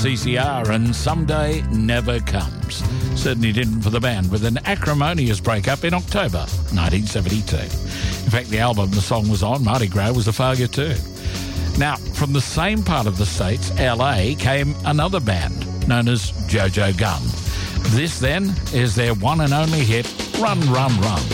CCR and Someday Never Comes. Certainly didn't for the band, with an acrimonious breakup in October 1972. In fact, the album the song was on, Mardi Gras, was a failure too. Now, from the same part of the States, LA, came another band known as Jojo Gun. This, then, is their one and only hit, Run, Run, Run.